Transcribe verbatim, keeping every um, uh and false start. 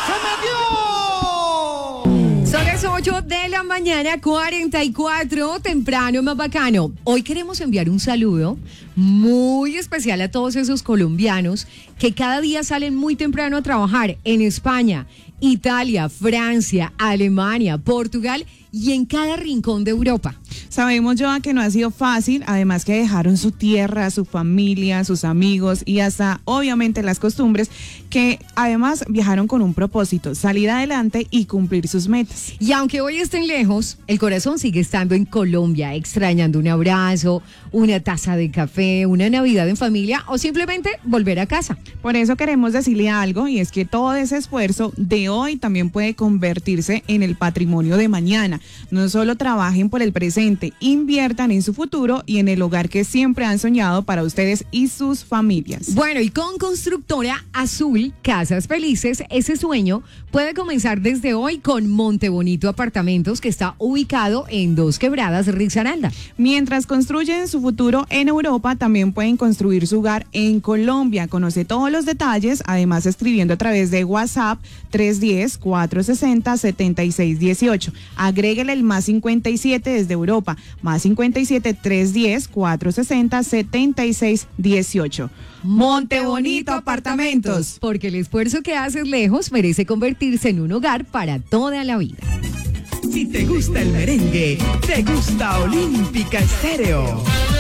Son las ocho de la mañana, cuarenta y cuatro, temprano más bacano. Hoy queremos enviar un saludo muy especial a todos esos colombianos que cada día salen muy temprano a trabajar en España, Italia, Francia, Alemania, Portugal y en cada rincón de Europa. Sabemos, Joa, que no ha sido fácil, además que dejaron su tierra, su familia, sus amigos y hasta, obviamente, las costumbres, que además viajaron con un propósito, salir adelante y cumplir sus metas. Y aunque hoy estén lejos, el corazón sigue estando en Colombia, extrañando un abrazo, una taza de café, una Navidad en familia o simplemente volver a casa. Por eso queremos decirle algo, y es que todo ese esfuerzo de hoy también puede convertirse en el patrimonio de mañana. No solo trabajen por el presente, inviertan en su futuro y en el hogar que siempre han soñado para ustedes y sus familias. Bueno, y con Constructora Azul, Casas Felices, ese sueño puede comenzar desde hoy con Montebonito Apartamentos, que está ubicado en Dos Quebradas, Risaralda. Mientras construyen su futuro en Europa, también pueden construir su hogar en Colombia. Conoce todos los detalles, además escribiendo a través de WhatsApp tres uno cero, cuatro seis cero, siete seis uno ocho. Agréguele el más cincuenta y siete desde Europa, más cincuenta y siete, tres uno cero, cuatro seis cero, siete seis uno ocho. Montebonito Apartamentos. Porque el esfuerzo que haces lejos merece convertirse en un hogar para toda la vida. Si te gusta el merengue, te gusta Olímpica Estéreo.